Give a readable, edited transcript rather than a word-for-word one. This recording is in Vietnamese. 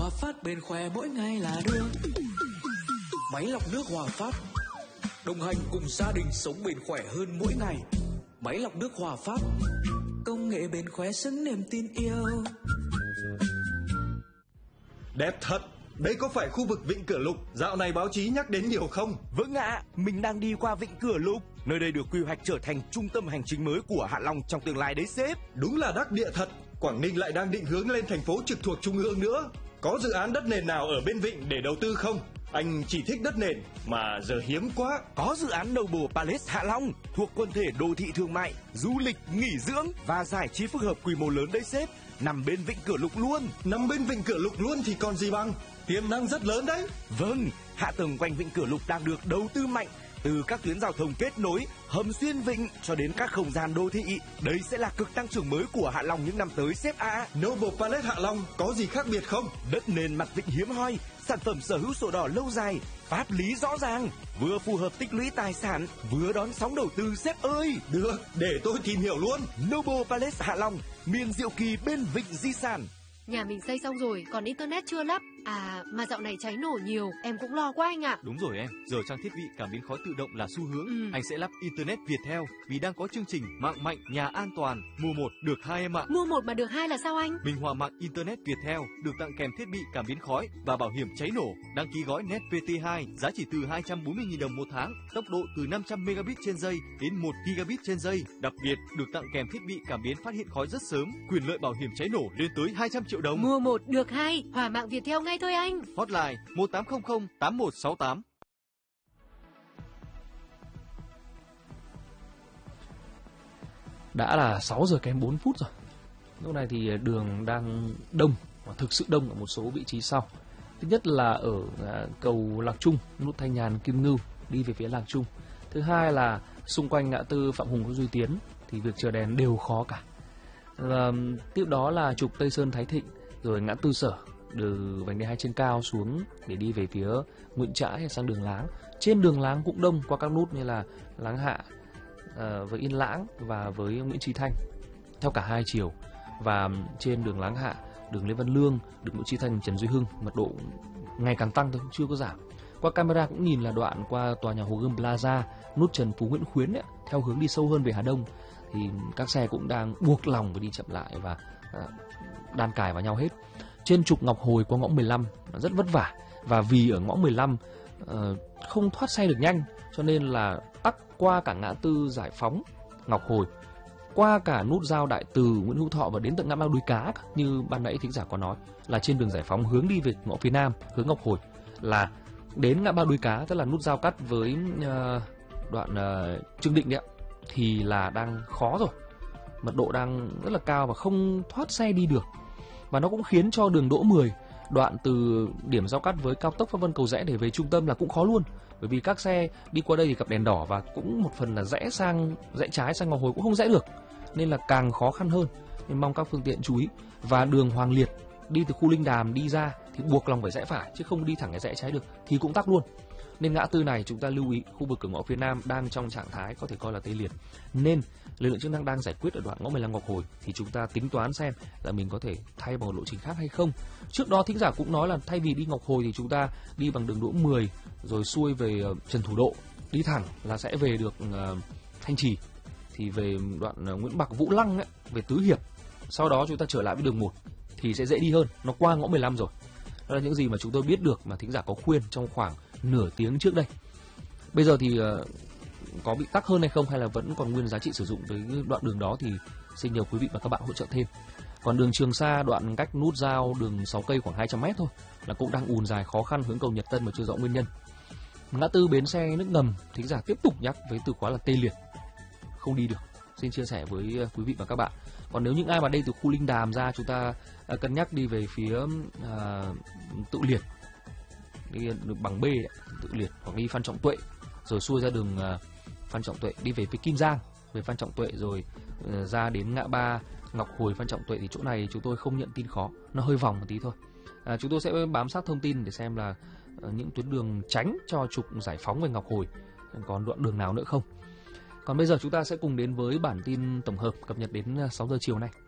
Hòa Phát bền khỏe mỗi ngày là được. Máy lọc nước Hòa Phát, đồng hành cùng gia đình sống bền khỏe hơn mỗi ngày. Máy lọc nước Hòa Phát, công nghệ bền khỏe xứng niềm tin yêu. Đẹp thật. Đây có phải khu vực Vịnh Cửa Lục dạo này báo chí nhắc đến nhiều không? Vâng ạ, mình đang đi qua Vịnh Cửa Lục. Nơi đây được quy hoạch trở thành trung tâm hành chính mới của Hạ Long trong tương lai đấy sếp. Đúng là đắc địa thật. Quảng Ninh lại đang định hướng lên thành phố trực thuộc trung ương nữa. Có dự án đất nền nào ở bên Vịnh để đầu tư không? Anh chỉ thích đất nền mà giờ hiếm quá. Có dự án Noble Palace Hạ Long thuộc quần thể đô thị thương mại, du lịch, nghỉ dưỡng và giải trí phức hợp quy mô lớn đấy sếp. Nằm bên Vịnh Cửa Lục luôn. Nằm bên Vịnh Cửa Lục luôn thì còn gì bằng. Tiềm năng rất lớn đấy. Vâng, hạ tầng quanh Vịnh Cửa Lục đang được đầu tư mạnh. Từ các tuyến giao thông kết nối, hầm xuyên vịnh cho đến các không gian đô thị. Đây sẽ là cực tăng trưởng mới của Hạ Long những năm tới sếp ạ. Noble Palace Hạ Long có gì khác biệt không? Đất nền mặt vịnh hiếm hoi, sản phẩm sở hữu sổ đỏ lâu dài, pháp lý rõ ràng, vừa phù hợp tích lũy tài sản, vừa đón sóng đầu tư sếp ơi. Được, để tôi tìm hiểu luôn. Noble Palace Hạ Long, miền diệu kỳ bên vịnh di sản. Nhà mình xây xong rồi, còn internet chưa lắp. À, mà dạo này cháy nổ nhiều, em cũng lo quá anh ạ. Đúng rồi em, giờ trang thiết bị cảm biến khói tự động là xu hướng. Anh sẽ lắp internet Viettel vì đang có chương trình mạng mạnh, nhà an toàn, mua 1 được 2 em ạ. Mua 1 mà được 2 là sao anh? Minh Hòa mạng internet Viettel được tặng kèm thiết bị cảm biến khói và bảo hiểm cháy nổ. Đăng ký gói Net VT2 giá chỉ từ 240.000 đồng một tháng, tốc độ từ 500 megabit trên giây đến 1 gigabit trên giây. Đặc biệt được tặng kèm thiết bị cảm biến phát hiện khói rất sớm, quyền lợi bảo hiểm cháy nổ lên tới 200 triệu đồng. Mua 1 được 2, Hòa mạng Viettel ngay thôi anh. Hotline 1800 8168. Đã là 6 giờ kém 4 phút rồi. Lúc này thì đường đang đông, và thực sự đông ở một số vị trí sau. Thứ nhất là ở cầu Lạc Trung, nút Thanh Nhàn Kim Ngưu đi về phía Lạc Trung. Thứ hai là xung quanh ngã tư Phạm Hùng Duy Tiến thì việc chờ đèn đều khó cả. Tiếp đó là trục Tây Sơn Thái Thịnh, rồi ngã tư Sở từ vành đai 2 trên cao xuống để đi về phía Nguyễn Trãi sang đường Láng. Trên đường Láng cũng đông qua các nút như là Láng Hạ với Yên Lãng và với Nguyễn Chí Thanh theo cả hai chiều. Và trên đường Láng Hạ, đường Lê Văn Lương, đường Nguyễn Chí Thanh, Trần Duy Hưng mật độ ngày càng tăng thôi, chưa có giảm. Qua camera cũng nhìn là đoạn qua tòa nhà Hồ Gươm Plaza, nút Trần Phú Nguyễn Khuyến ấy, theo hướng đi sâu hơn về Hà Đông thì các xe cũng đang buộc lòng phải đi chậm lại và đan cài vào nhau hết. Trên trục Ngọc Hồi qua ngõ 15 rất vất vả, và vì ở ngõ 15 không thoát xe được nhanh cho nên là tắc qua cả ngã tư Giải Phóng, Ngọc Hồi, qua cả nút giao Đại Từ, Nguyễn Hữu Thọ và đến tận ngã ba Đuôi Cá. Như ban nãy thính giả có nói là trên đường Giải Phóng hướng đi về ngõ phía Nam, hướng Ngọc Hồi là đến ngã ba Đuôi Cá, tức là nút giao cắt với đoạn Trương Định đấy ạ, thì là đang khó rồi, mật độ đang rất là cao và không thoát xe đi được. Và nó cũng khiến cho đường Đỗ 10, đoạn từ điểm giao cắt với cao tốc Pháp Vân Cầu Giẽ để về trung tâm là cũng khó luôn. Bởi vì các xe đi qua đây thì gặp đèn đỏ và cũng một phần là rẽ trái sang Ngọc Hồi cũng không rẽ được, nên là càng khó khăn hơn. Nên mong các phương tiện chú ý. Và đường Hoàng Liệt đi từ khu Linh Đàm đi ra thì buộc lòng phải rẽ phải, chứ không đi thẳng cái rẽ trái được thì cũng tắc luôn. Nên ngã tư này chúng ta lưu ý, khu vực cửa ngõ phía Nam đang trong trạng thái có thể coi là tê liệt, nên lực lượng chức năng đang giải quyết ở đoạn ngõ 15 Ngọc Hồi thì chúng ta tính toán xem là mình có thể thay bằng một lộ trình khác hay không. Trước đó thính giả cũng nói là thay vì đi Ngọc Hồi thì chúng ta đi bằng đường Đỗ 10 rồi xuôi về Trần Thủ Độ, đi thẳng là sẽ về được Thanh Trì, thì về đoạn Nguyễn Bạc Vũ Lăng ấy, về Tứ Hiệp, sau đó chúng ta trở lại với đường 1 thì sẽ dễ đi hơn, nó qua ngõ 15 rồi. Đó là những gì mà chúng tôi biết được mà thính giả có khuyên trong khoảng nửa tiếng trước đây. Bây giờ thì có bị tắc hơn hay không, hay là vẫn còn nguyên giá trị sử dụng với đoạn đường đó thì xin nhờ quý vị và các bạn hỗ trợ thêm. Còn đường Trường Sa đoạn cách nút giao đường 6 cây khoảng 200 m thôi là cũng đang ùn dài khó khăn hướng cầu Nhật Tân mà chưa rõ nguyên nhân. Ngã tư bến xe nước ngầm, thính giả tiếp tục nhắc với từ khóa là tê liệt, không đi được. Xin chia sẻ với quý vị và các bạn. Còn nếu những ai mà đây từ khu Linh Đàm ra, chúng ta cân nhắc đi về phía Tự Liệt, đi được bằng B đấy, Tự Liệt, hoặc đi Phan Trọng Tuệ rồi xuôi ra đường Phan Trọng Tuệ đi về phía Kim Giang, về Phan Trọng Tuệ rồi ra đến ngã ba Ngọc Hồi, Phan Trọng Tuệ thì chỗ này chúng tôi không nhận tin khó, nó hơi vòng một tí thôi. Chúng tôi sẽ bám sát thông tin để xem là những tuyến đường tránh cho trục Giải Phóng về Ngọc Hồi còn đoạn đường nào nữa không. Còn bây giờ chúng ta sẽ cùng đến với bản tin tổng hợp cập nhật đến 6 giờ chiều nay.